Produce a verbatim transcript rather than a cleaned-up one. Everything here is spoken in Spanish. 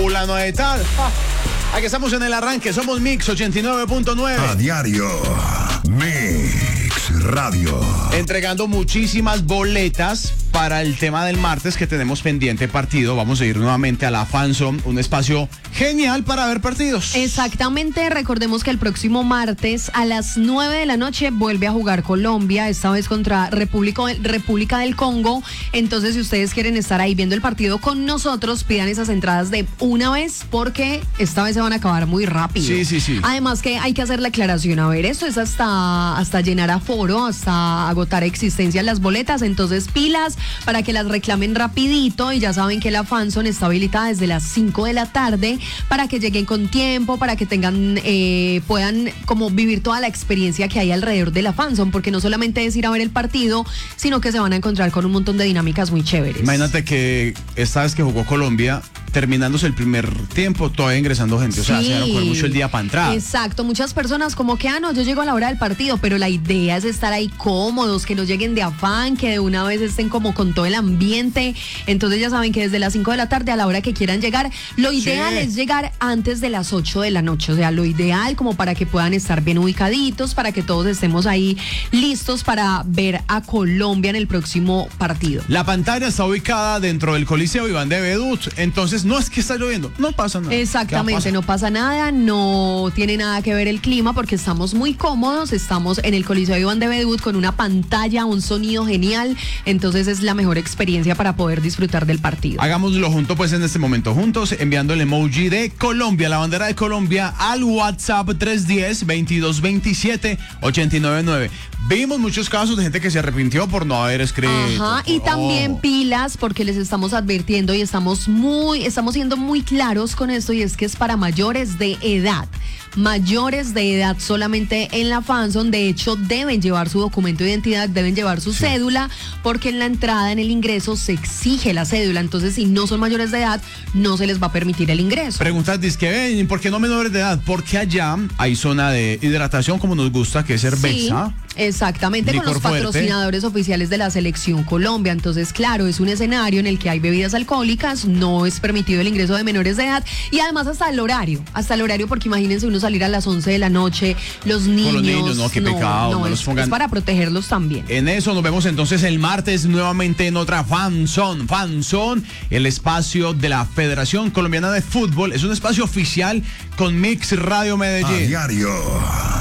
fulano de tal. Ah, aquí estamos en el arranque, somos Mix ochenta y nueve punto nueve. A diario, Mix Radio. Entregando muchísimas boletas para el tema del martes que tenemos pendiente partido. Vamos a ir nuevamente a la Fanzone, un espacio genial para ver partidos. Exactamente, recordemos que el próximo martes a las nueve de la noche vuelve a jugar Colombia, esta vez contra República, República del Congo. Entonces, si ustedes quieren estar ahí viendo el partido con nosotros, pidan esas entradas de una vez porque esta vez se van a acabar muy rápido. Sí, sí, sí. Además que hay que hacer la aclaración, a ver, esto es hasta, hasta llenar aforo, hasta agotar existencia las boletas, entonces pilas para que las reclamen rapidito y ya saben que la Fanzone está habilitada desde las cinco de la tarde para que lleguen con tiempo, para que tengan, eh, puedan como vivir toda la experiencia que hay alrededor de la Fanzone, porque no solamente es ir a ver el partido, sino que se van a encontrar con un montón de dinámicas muy chéveres. Imagínate que esta vez que jugó Colombia, terminándose el primer tiempo, todavía ingresando gente, o sea, Sí. se van a coger mucho el día para entrar. Exacto, muchas personas como que, ah, no, yo llego a la hora del partido, pero la idea es estar ahí cómodos, que no lleguen de afán, que de una vez estén como con todo el ambiente. Entonces ya saben que desde las cinco de la tarde a la hora que quieran llegar, lo ideal Sí. es llegar antes de las ocho de la noche, o sea, lo ideal como para que puedan estar bien ubicaditos, para que todos estemos ahí listos para ver a Colombia en el próximo partido. La pantalla está ubicada dentro del Coliseo Iván de Bedut, entonces no es que está lloviendo, no pasa nada. Exactamente, no pasa nada, no tiene nada que ver el clima porque estamos muy cómodos, estamos en el Coliseo Iván de Bedut con una pantalla, un sonido genial, entonces es la mejor experiencia para poder disfrutar del partido. Hagámoslo juntos pues en este momento, juntos, enviando el emoji de Colombia, la bandera de Colombia, al WhatsApp tres uno cero, veintidós veintisiete, ochenta y nueve nueve. Vimos muchos casos de gente que se arrepintió por no haber escrito. Ajá, y Oh. también pilas porque les estamos advirtiendo y estamos muy, estamos siendo muy claros con esto y es que es para mayores de edad. Mayores de edad solamente en la Fanzone, de hecho deben llevar su documento de identidad, deben llevar su Sí. cédula, porque en la entrada, en el ingreso se exige la cédula, entonces si no son mayores de edad no se les va a permitir el ingreso. Preguntas, dizque, ven, ¿por qué no menores de edad? Porque allá hay zona de hidratación como nos gusta, que es cerveza. Sí, exactamente, con licor los fuerte. patrocinadores oficiales de la Selección Colombia. Entonces, claro, es un escenario en el que hay bebidas alcohólicas, no es permitido el ingreso de menores de edad y además hasta el horario, hasta el horario, porque imagínense uno salir a las once de la noche, los niños. los niños, no, qué pecado, no es, los pongan- es para protegerlos también. En eso nos vemos entonces el martes nuevamente en otra Fanzone. Fanzone, el espacio de la Federación Colombiana de Fútbol. Es un espacio oficial con Mix Radio A Medellín. diario.